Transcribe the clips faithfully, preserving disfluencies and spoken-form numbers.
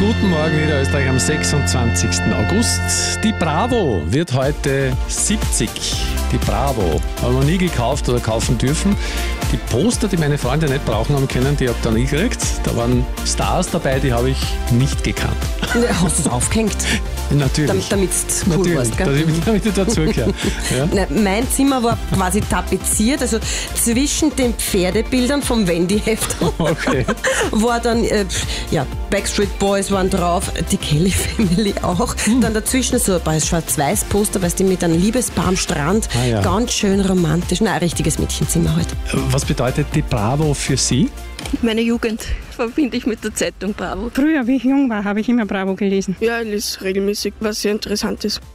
Guten Morgen, Niederösterreich, am sechsundzwanzigsten August. Die Bravo wird heute siebzig. Die Bravo. Haben wir nie gekauft oder kaufen dürfen. Die Poster, die meine Freunde nicht brauchen haben können, die habe ich dann nie gekriegt. Da waren Stars dabei, die habe ich nicht gekannt. Hast du es aufgehängt? Natürlich. Damit du cool Natürlich, warst, gell? damit, damit ich dazugehöre. Ja. Nein, mein Zimmer war quasi tapeziert, also zwischen den Pferdebildern vom Wendy-Heft Okay. war dann, äh, ja, Backstreet Boys waren drauf, die Kelly Family auch. Hm. Dann dazwischen so ein paar Schwarz-Weiß-Poster, weißt du, mit einem Liebespaar am Strand. Ah, ja. Ganz schön romantisch. Nein, ein richtiges Mädchenzimmer heute. Was bedeutet die Bravo für Sie? Meine Jugend verbinde ich mit der Zeitung Bravo. Früher, wie ich jung war, habe ich immer Bravo gelesen. Ja, ich lese regelmäßig, was sehr interessant ist.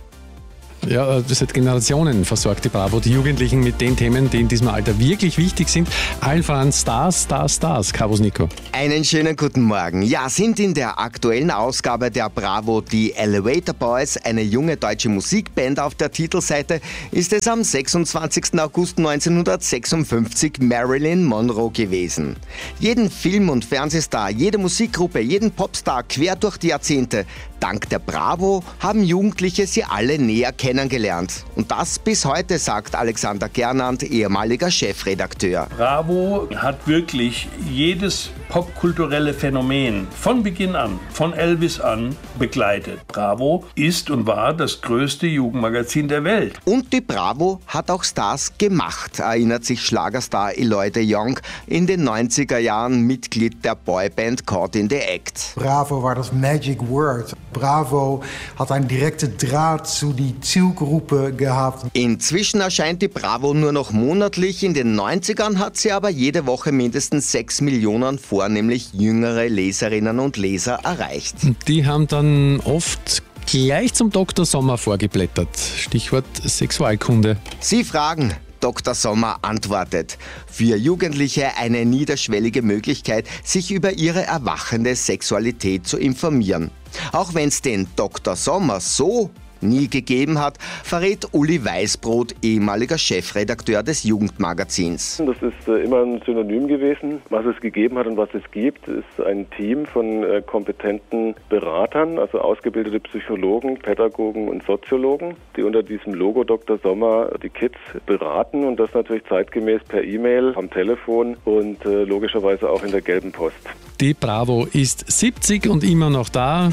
Ja, das hat Generationen versorgt, die Bravo. Die Jugendlichen mit den Themen, die in diesem Alter wirklich wichtig sind. Allen voran Stars, Stars, Stars. Servus, Nico. Einen schönen guten Morgen. Ja, sind in der aktuellen Ausgabe der Bravo die Elevator Boys, eine junge deutsche Musikband auf der Titelseite, ist es am sechsundzwanzigsten August neunzehnhundertsechsundfünfzig Marilyn Monroe gewesen. Jeden Film- und Fernsehstar, jede Musikgruppe, jeden Popstar quer durch die Jahrzehnte. Dank der Bravo haben Jugendliche sie alle näher kennengelernt. Und das bis heute, sagt Alexander Gernand, ehemaliger Chefredakteur. Bravo hat wirklich jedes popkulturelle Phänomen von Beginn an, von Elvis an, begleitet. Bravo ist und war das größte Jugendmagazin der Welt. Und die Bravo hat auch Stars gemacht, erinnert sich Schlagerstar Eloy de Jong, in den neunziger Jahren Mitglied der Boyband Caught in the Act. Bravo war das Magic Word. Bravo hat einen direkten Draht zu die Zielgruppe gehabt. Inzwischen erscheint die Bravo nur noch monatlich. In den neunzigern hat sie aber jede Woche mindestens sechs Millionen vornehmlich jüngere Leserinnen und Leser erreicht. Die haben dann oft gleich zum Doktor Sommer vorgeblättert. Stichwort Sexualkunde. Sie fragen, Doktor Sommer antwortet. Für Jugendliche eine niederschwellige Möglichkeit, sich über ihre erwachende Sexualität zu informieren. Auch wenn es den Doktor Sommer so nie gegeben hat, verrät Uli Weißbrot, ehemaliger Chefredakteur des Jugendmagazins. Das ist äh, immer ein Synonym gewesen. Was es gegeben hat und was es gibt, ist ein Team von äh, kompetenten Beratern, also ausgebildete Psychologen, Pädagogen und Soziologen, die unter diesem Logo Doktor Sommer die Kids beraten und das natürlich zeitgemäß per E-Mail, am Telefon und äh, logischerweise auch in der gelben Post. Die Bravo ist siebzig und immer noch da.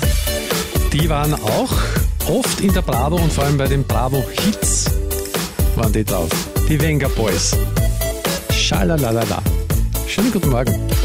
Die waren auch oft in der Bravo und vor allem bei den Bravo-Hits waren die drauf. Die Venga Boys. Schalalalala. Schönen guten Morgen.